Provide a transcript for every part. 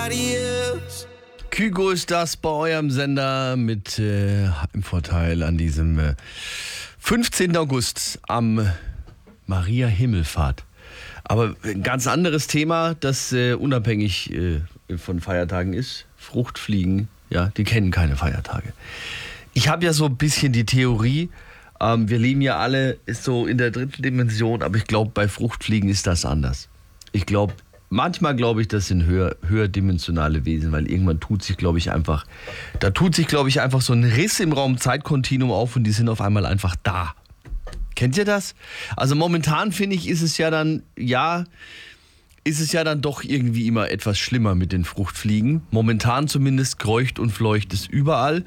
nobody else. Kygo ist das bei eurem Sender mit im Vorteil an diesem 15. August am Maria Himmelfahrt. Aber ein ganz anderes Thema, das unabhängig von Feiertagen ist. Fruchtfliegen, ja, die kennen keine Feiertage. Ich habe ja so ein bisschen die Theorie, wir leben ja alle ist so in der dritten Dimension, aber ich glaube, bei Fruchtfliegen ist das anders. Manchmal glaube ich, das sind höherdimensionale Wesen, weil irgendwann tut sich, glaube ich, einfach so ein Riss im Raum-Zeit-Kontinuum auf und die sind auf einmal einfach da. Kennt ihr das? Also momentan finde ich, ist es ja dann doch irgendwie immer etwas schlimmer mit den Fruchtfliegen. Momentan zumindest kreucht und fleucht es überall.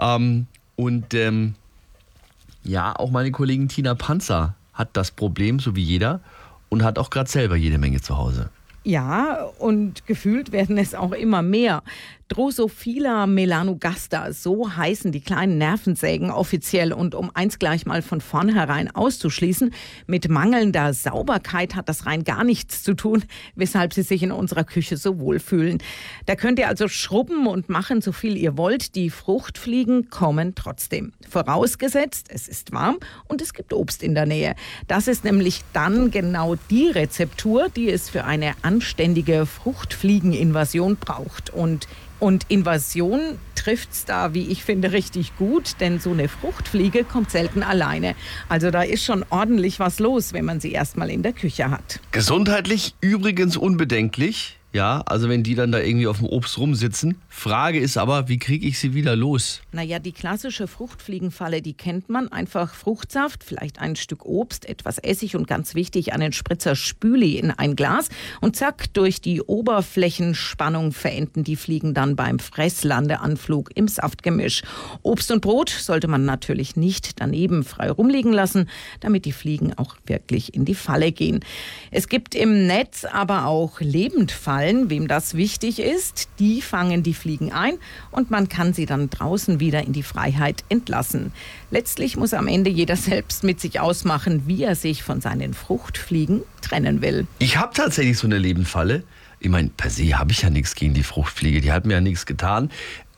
Auch meine Kollegin Tina Panzer hat das Problem, so wie jeder, und hat auch gerade selber jede Menge zu Hause. Ja, und gefühlt werden es auch immer mehr. Drosophila melanogaster, so heißen die kleinen Nervensägen offiziell. Und um eins gleich mal von vornherein auszuschließen, mit mangelnder Sauberkeit hat das rein gar nichts zu tun, weshalb sie sich in unserer Küche so wohlfühlen. Da könnt ihr also schrubben und machen, so viel ihr wollt. Die Fruchtfliegen kommen trotzdem. Vorausgesetzt, es ist warm und es gibt Obst in der Nähe. Das ist nämlich dann genau die Rezeptur, die es für eine anständige Fruchtfliegeninvasion braucht. Und Invasion trifft's da, wie ich finde, richtig gut, denn so eine Fruchtfliege kommt selten alleine. Also da ist schon ordentlich was los, wenn man sie erstmal in der Küche hat. Gesundheitlich übrigens unbedenklich. Ja, also wenn die dann da irgendwie auf dem Obst rumsitzen. Frage ist aber, wie kriege ich sie wieder los? Naja, die klassische Fruchtfliegenfalle, die kennt man. Einfach Fruchtsaft, vielleicht ein Stück Obst, etwas Essig und ganz wichtig, einen Spritzer Spüli in ein Glas. Und zack, durch die Oberflächenspannung verenden die Fliegen dann beim Fresslandeanflug im Saftgemisch. Obst und Brot sollte man natürlich nicht daneben frei rumliegen lassen, damit die Fliegen auch wirklich in die Falle gehen. Es gibt im Netz aber auch Lebendfallen. Wem das wichtig ist, die fangen die Fliegen ein und man kann sie dann draußen wieder in die Freiheit entlassen. Letztlich muss am Ende jeder selbst mit sich ausmachen, wie er sich von seinen Fruchtfliegen trennen will. Ich habe tatsächlich so eine Lebendfalle. Ich meine, per se habe ich ja nichts gegen die Fruchtfliege, die hat mir ja nichts getan.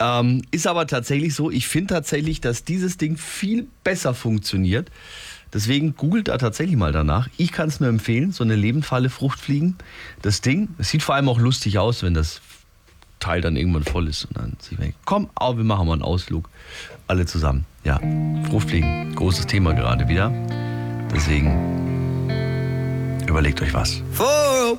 Ist aber tatsächlich so, ich finde tatsächlich, dass dieses Ding viel besser funktioniert. Deswegen googelt da tatsächlich mal danach. Ich kann es nur empfehlen, so eine Lebendfalle, Fruchtfliegen. Das Ding, es sieht vor allem auch lustig aus, wenn das Teil dann irgendwann voll ist. Und dann sieht man, komm, wir machen mal einen Ausflug. Alle zusammen. Ja, Fruchtfliegen, großes Thema gerade wieder. Deswegen überlegt euch was.